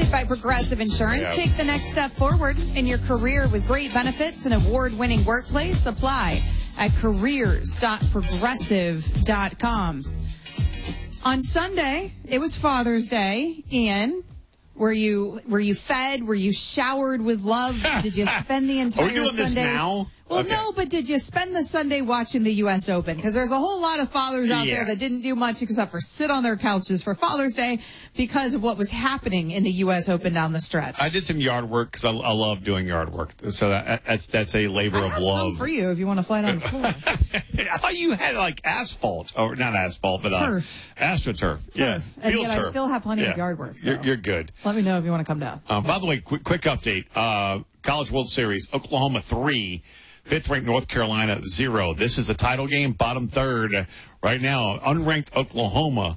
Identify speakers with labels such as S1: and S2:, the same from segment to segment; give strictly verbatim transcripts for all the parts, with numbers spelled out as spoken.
S1: presented by Progressive Insurance.
S2: Yeah.
S1: Take the next step forward in your career with great benefits and award-winning workplace. Apply at careers dot progressive dot com. On Sunday, it was Father's Day. Ian, were you were you fed? Were you showered with love? Did you spend the entire
S2: Are we doing
S1: Sunday?
S2: this now?
S1: Well,
S2: Okay.
S1: no, but did you spend the Sunday watching the U S Open? Because there's a whole lot of fathers out
S2: Yeah.
S1: there that didn't do much except for sit on their couches for Father's Day because of what was happening in the U S Open down the stretch.
S2: I did some yard work because I, I love doing yard work. So that, that's that's a labor
S1: I
S2: of
S1: have
S2: love.
S1: some for you if you want to fly down the floor.
S2: I thought you had like asphalt, or not asphalt, but
S1: Turf.
S2: Uh, AstroTurf. Yeah,
S1: Turf. And
S2: field
S1: yet I
S2: turf.
S1: still have plenty of
S2: Yeah.
S1: yard work, so.
S2: You're, you're good.
S1: Let me know if you want to come down.
S2: Uh, by the way, quick, quick update. Uh, College World Series, Oklahoma three, fifth-ranked North Carolina zero. This is the title game, bottom third. Right now, unranked Oklahoma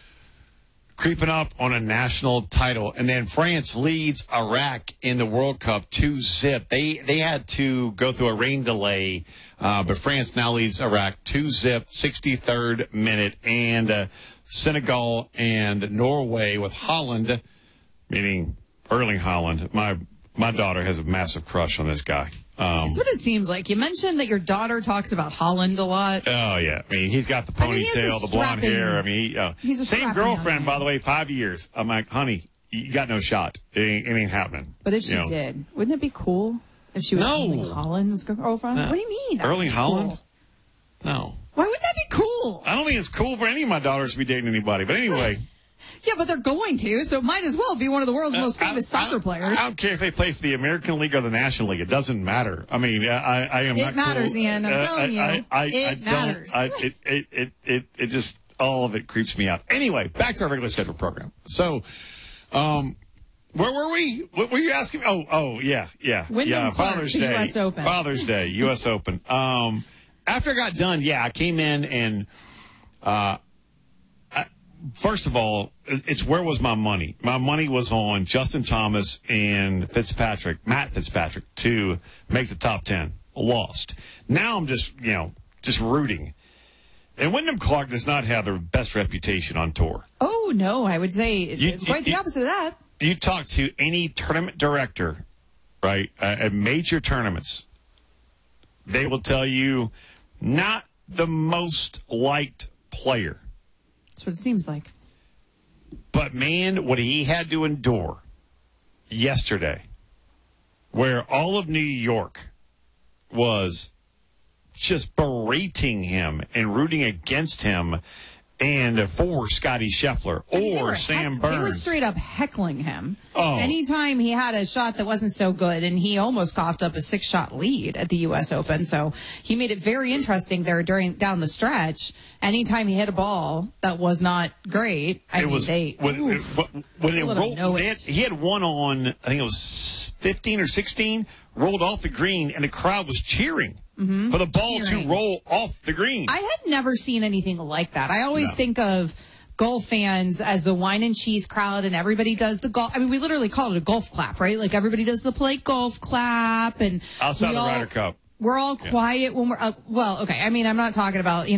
S2: creeping up on a national title. And then France leads Iraq in the World Cup two zip. They they had to go through a rain delay, uh, but France now leads Iraq two zip, sixty-third minute. And uh, Senegal and Norway with Holland, meaning Erling Haaland. My my daughter has a massive crush on this guy. Um,
S1: That's what it seems like. You mentioned that your daughter talks about Holland a lot.
S2: Oh, yeah. I mean, he's got the
S1: I mean, he has
S2: ponytail,
S1: a
S2: the blonde
S1: strapping-
S2: hair. I mean, he, uh,
S1: he's a
S2: same
S1: strapping young
S2: girlfriend,
S1: man.
S2: by the way, five years. I'm like, honey, you got no shot. It ain't, it ain't happening.
S1: But if she
S2: You know.
S1: did, wouldn't it be cool if she was
S2: No.
S1: Erling Holland's girlfriend?
S2: No.
S1: What do you mean? That would
S2: Erling
S1: be
S2: Haaland?
S1: cool.
S2: No.
S1: Why would that be cool?
S2: I don't think it's cool for any of my daughters to be dating anybody. But anyway.
S1: Yeah, but they're going to, so it might as well be one of the world's most
S2: I-
S1: famous
S2: I-
S1: soccer
S2: I,
S1: players.
S2: I don't care if they play for the American League or the National League. It doesn't matter. I mean, I, I am
S1: It
S2: not
S1: matters,
S2: cool.
S1: Ian. I'm
S2: Uh,
S1: telling you.
S2: I, I, I,
S1: It
S2: I don't-
S1: matters.
S2: I, it, it, it, it, it just, all of it creeps me out. Anyway, back to our regular scheduled program. So, um, where were we? What were you asking? Oh, oh, yeah, yeah,
S1: Wyndham
S2: yeah.
S1: Clark,
S2: Father's
S1: the
S2: Day,
S1: U S Open.
S2: Father's Day, U S Open. Um, after I got done, yeah, I came in and, uh, I, first of all, it's where was my money? My money was on Justin Thomas and Fitzpatrick, Matt Fitzpatrick, to make the top ten. Lost. Now I'm just, you know, just rooting. And Wyndham Clark does not have the best reputation on tour.
S1: Oh, no, I would say it's
S2: You-
S1: quite
S2: you-
S1: the opposite of that.
S2: You talk to any tournament director, right, uh, at major tournaments, they will tell you not the most liked player.
S1: That's what it seems like.
S2: But, man, what he had to endure yesterday, where all of New York was just berating him and rooting against him and for Scotty Scheffler
S1: I mean, they
S2: or
S1: were
S2: Sam
S1: heck-
S2: Burns.
S1: They were straight up heckling him.
S2: Oh.
S1: Anytime he had a shot that wasn't so good, and he almost coughed up a six-shot lead at the U S Open. So he made it very interesting there during down the stretch. Anytime he hit a ball that was not great, I
S2: it
S1: mean,
S2: was
S1: they
S2: when,
S1: oof,
S2: when, when they
S1: they let him
S2: rolled.
S1: know
S2: They
S1: it.
S2: had, he had one on, I think it was fifteen or sixteen, rolled off the green, and the crowd was cheering for the ball
S1: Cheering.
S2: to roll off the green.
S1: I had never seen anything like that. I always
S2: No.
S1: think of golf fans as the wine and cheese crowd, and everybody does the golf. I mean, we literally call it a golf clap, right? Like everybody does the plate golf clap, and
S2: Outside
S1: we
S2: the
S1: all-
S2: Ryder Cup.
S1: We're all quiet when we're uh, well. Okay, I mean, I'm not talking about you know.